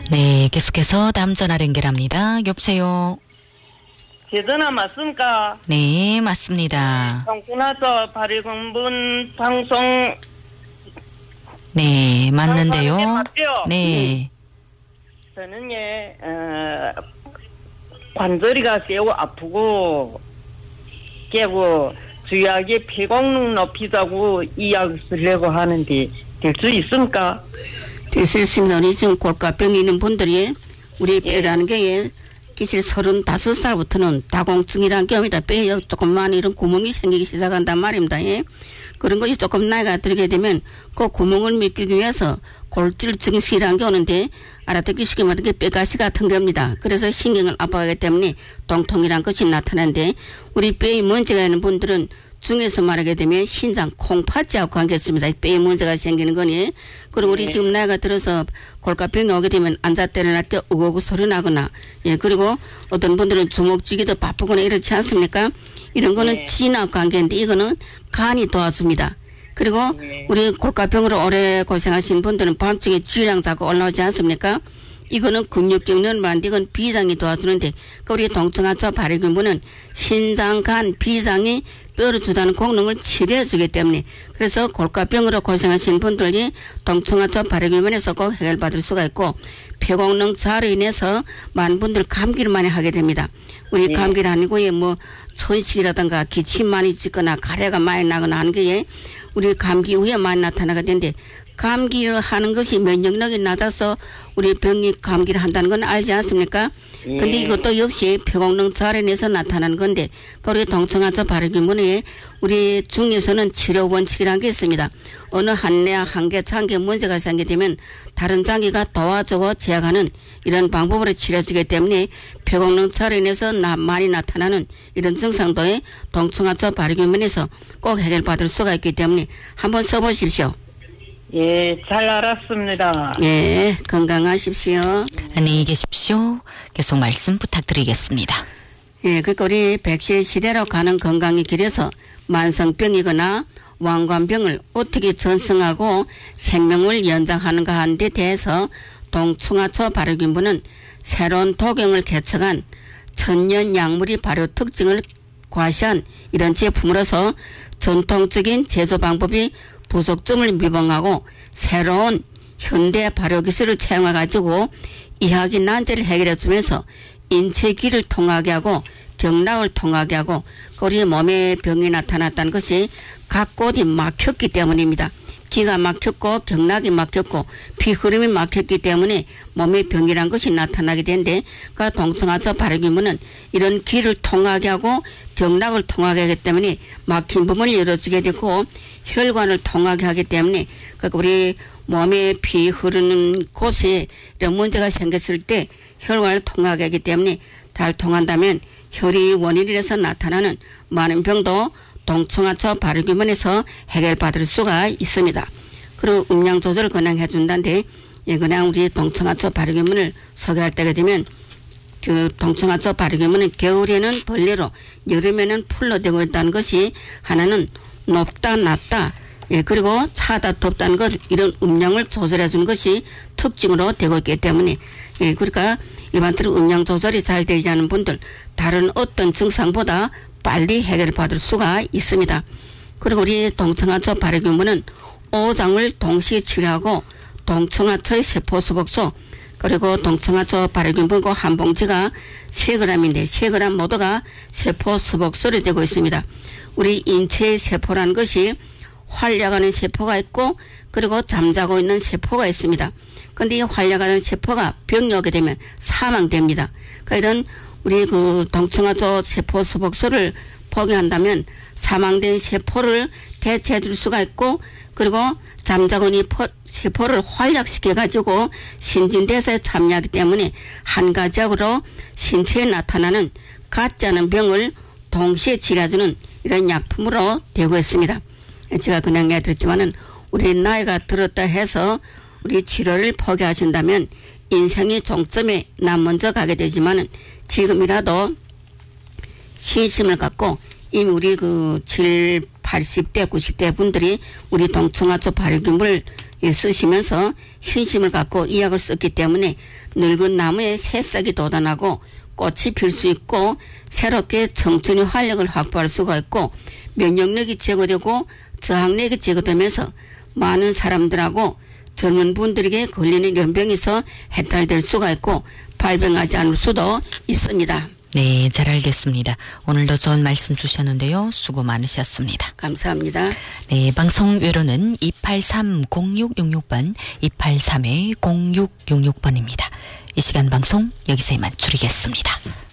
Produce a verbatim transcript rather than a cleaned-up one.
네, 계속해서 다음 전화 연결합니다. 여보세요. 제 전화 맞습니까? 네, 맞습니다. 청구나서 발의공분 방송. 네, 맞는데요. 방송하는 게 맞죠? 네. 저는 예, 어, 관절이가 세고 아프고 깨고 주의하게 폐공능 높이자고 이약 쓰려고 하는데 될 수 있습니까? 될 수 있습니다. 우리 지금 골가병이 있는 분들이 우리 뼈라는 게 기실 서른다섯 살부터는 다공증이라는 게 옵니다. 뼈에 조금만 이런 구멍이 생기기 시작한단 말입니다. 예. 그런 것이 조금 나이가 들게 되면 그 구멍을 메꾸기 위해서 골질 증식이라는 게 오는데 알아듣기 쉽게 말하면 뼈가시 같은 겁니다. 그래서 신경을 압박하기 때문에 동통이라는 것이 나타나는데 우리 뼈에 문제가 있는 분들은 중에서 말하게 되면 신장 콩팥지하고 관계있습니다. 뼈에 문제가 생기는 거니. 그리고 우리 네. 지금 나이가 들어서 골가병이 오게 되면 앉아 일어날 때 우고우고 소리 나거나 예 그리고 어떤 분들은 주먹 쥐기도 바쁘거나 이렇지 않습니까? 이런 거는 네. 진화 관계인데 이거는 간이 도와줍니다. 그리고 네. 우리 골가병으로 오래 고생하신 분들은 밤중에 쥐랑 자꾸 올라오지 않습니까? 이거는 근육경련을 말하는데 이건 비장이 도와주는데 그 우리 동청하초 발효균분은 신장, 간, 비장이 뼈를 주다는功能을 치료해주기 때문에 그래서 골가병으로 고생하신 분들이 동청하초 발효균분에서 꼭 해결받을 수가 있고 폐功능 저하로 인해서 많은 분들 감기를 많이 하게 됩니다. 우리 네. 감기는 아니고 뭐 천식이라든가 기침 많이 찢거나 가래가 많이 나거나 하는 게 우리 감기 후에 많이 나타나게 되는데 감기를 하는 것이 면역력이 낮아서 우리 병이 감기를 한다는 건 알지 않습니까? 예. 근데 이것도 역시 폐功능 저하로 인해서 나타나는 건데 우리 동청하초 발효균분에 우리 중에서는 치료 원칙이라는 게 있습니다. 어느 한 뇌, 한 개, 장기에 문제가 생기게 되면 다른 장기가 도와주고 제약하는 이런 방법으로 치료해주기 때문에 폐功능 저하로 인해서 나, 많이 나타나는 이런 증상도에 동청하초 발효균분에서 꼭 해결받을 수가 있기 때문에 한번 써보십시오. 예, 잘 알았습니다. 예, 건강하십시오. 안녕히 계십시오. 계속 말씀 부탁드리겠습니다. 예, 그러니까 우리 백세 시대로 가는 건강의 길에서 만성병이거나 왕관병을 어떻게 전승하고 생명을 연장하는가 하는 데 대해서 동청하초 발효균분은 새로운 도경을 개척한 천년 약물이 발효 특징을 과시한 이런 제품으로서 전통적인 제조 방법이 부속점을 미봉하고 새로운 현대 발효기술을 채용해가지고 이하기 난제를 해결해주면서 인체기를 통하게 하고 경락을 통하게 하고 우리 몸에 병이 나타났다는 것이 각 곳이 막혔기 때문입니다. 기가 막혔고 경락이 막혔고 피 흐름이 막혔기 때문에 몸에 병이란 것이 나타나게 되는데 그 동청하초 발효균분은 이런 기를 통하게 하고 경락을 통하게 하기 때문에 막힌 부분을 열어주게 되고 혈관을 통하게 하기 때문에 그 우리 몸에 피 흐르는 곳에 이런 문제가 생겼을 때 혈관을 통하게 하기 때문에 잘 통한다면 혈이 원인이라서 나타나는 많은 병도 동청하초 발효균분에서 해결받을 수가 있습니다. 그리고 음량 조절을 그냥 해준다는데 예, 그냥 우리 동청하초 발효균분을 소개할 때가 되면 그 동청하초 발효균분은 겨울에는 벌레로 여름에는 풀로 되고 있다는 것이 하나는 높다 낮다 예, 그리고 차다 덥다는 것 이런 음량을 조절해 주는 것이 특징으로 되고 있기 때문에 예, 그러니까 일반적으로 음량 조절이 잘 되지 않은 분들 다른 어떤 증상보다 빨리 해결받을 수가 있습니다. 그리고 우리 동청하초 발효균분은 오장을 동시에 치료하고 동청하초의 세포수복소 그리고 동청하초 발효균분 그 한 봉지가 세 그램인데 세 그램 모두가 세포수복소로 되고 있습니다. 우리 인체의 세포라는 것이 활력하는 세포가 있고 그리고 잠자고 있는 세포가 있습니다. 그런데 이 활력하는 세포가 병이 오게 되면 사망됩니다. 그러니까 이런 우리 그 동청하초 세포수복소를 포기한다면 사망된 세포를 대체해 줄 수가 있고 그리고 잠자고 있는 세포를 활력시켜 가지고 신진대사에 참여하기 때문에 한 가지약으로 신체에 나타나는 같지 않은 병을 동시에 치료해주는 이런 약품으로 되고 있습니다. 제가 그냥 얘기했지만은 우리 나이가 들었다 해서 우리 치료를 포기하신다면 인생의 종점에 나 먼저 가게 되지만은 지금이라도 신심을 갖고 이미 우리 그 칠, 팔십 대, 구십 대 분들이 우리 동청하초 발효균분을 쓰시면서 신심을 갖고 이 약을 썼기 때문에 늙은 나무에 새싹이 돋아나고 꽃이 필 수 있고 새롭게 청춘의 활력을 확보할 수가 있고 면역력이 제거되고 저항력이 제거되면서 많은 사람들하고 젊은 분들에게 걸리는 연병에서 해탈될 수가 있고 발병하지 않을 수도 있습니다. 네, 잘 알겠습니다. 오늘도 좋은 말씀 주셨는데요. 수고 많으셨습니다. 감사합니다. 네, 방송 외로는 이팔삼 공육육육 번, 이팔삼 공육육육 번입니다. 이 시간 방송 여기서 이만 줄이겠습니다.